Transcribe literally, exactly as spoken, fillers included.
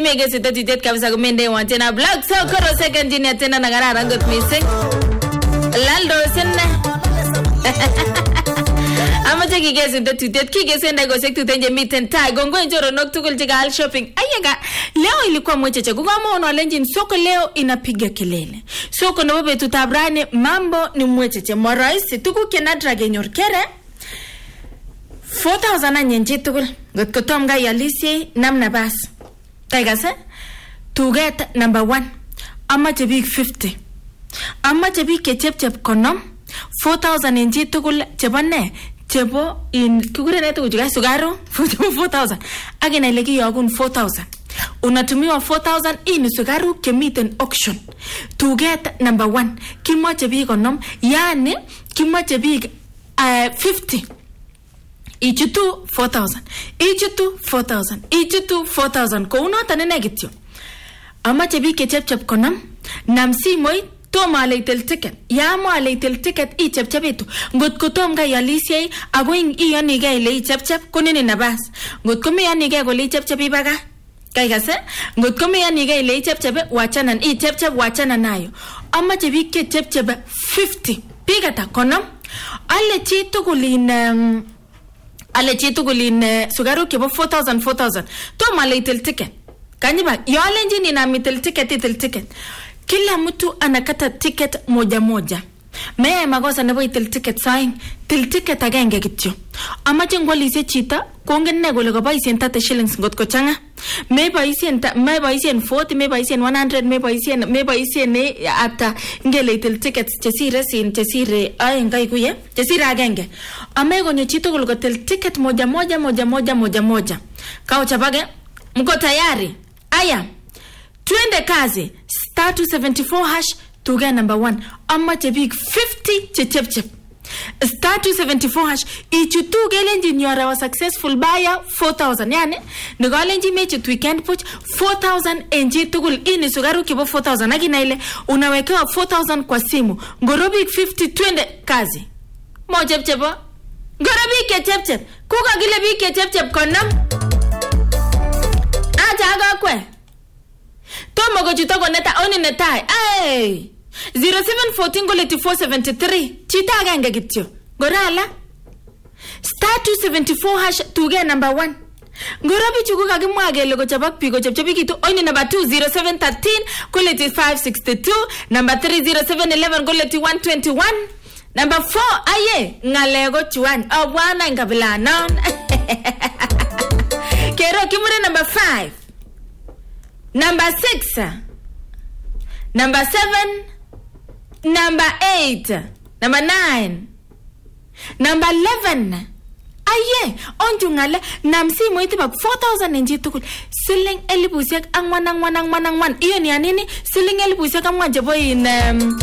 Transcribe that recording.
mege sitatitiet kabisa kumende wantena Black Sokoro second jini tena nagara ngot missing Laldo senne Amache kigeze sitatitiet kigeze ndego sektu tenje miten tai gongo njoro noktukul jigal shopping ayega leo ilikuwa mwecheche kugama ono alenjin soko leo inapiga kelele soko na bobe tutabrane mambo ni mwecheche moraisi tuku kenadra genyor kere four thousand anyenji tukul got kotom ga yalisi namna bas kaigase to get number one amache big fifty amache big kechepchep konom four thousand enji tukul chebo ne chebo in kugure neto kujuga sugaro four thousand agena ile kiyogun four thousand unatumiwa four thousand in sugaru kemiten auction to get number one kimache big konom yani kimache big uh, fifty ichutu four thousand ichutu four thousand ichutu four thousand ko unata nene gityo amache big kechepchep konam namsi moy toma aleitel ticket ya mo aleitel ticket ichepchepitu ngot ko tom ga yalisiei ago iyani ga ile ichepchep kunini nabas ngot ko meyani ga gole ichepchepi baga kaigase ngot ko meyani ga ile ichepchepe wachana ichepchep wachana nayo amache big kechepchep fifty pigata konam alle chi tugulin um, ale chitu gulin sugaru kebo four thousand four thousand to malaitel ticket kanyiba yolenji ni na mitel ticket itel ticket kila mtu anakata ticket moja moja me magosa nebo itel ticket sign til ticket agenge kityo amache ngolise chita kongen ne gole gobaisien thirty shillings ngot ko changa me baisien me baisien forty me baisien one hundred me baisien me baisien ne ata ngele itel ticket chesire sin chesire ay ngai kuye chesire agenge ame gonyo chito gol gotel ticket moja moja moja moja moja moja kao chabage mko tayari aya twende kazi star two seventy-four hash to get number one amache big fifty chechepchep star two seventy-four hash ichutu gelenji nyora wa successful buyer four thousand yani ngolenji mechi weekend puch four thousand enji tugul ini sugaru kibo four thousand agina ile unawekewa four thousand kwa simu ngoro big fifty twende kazi mojepchepo ngoro big kechepchep kuka gile big kechepchep konam acha aga kwe tomo go chuto go neta oni netai ay zero seven one four goleti four seventy three chita agenge gityo gorala star two seventy-four hash to get number one ngorobi chuku kagimwa gele go chabak pi go chepchepi kitu oni number two zero seven one three goleti five sixty-two number three zero seven one one goleti one twenty-one number four aye ngalego chuan obwana ngabila non kero kimure number five number six number seven number eight number nine number eleven aye onju ngale namsi moiti bak four thousand enji tukul siling elibusiek angwan angwan angwan angwan iyo ni anini siling elibusiek angwan jebo in um,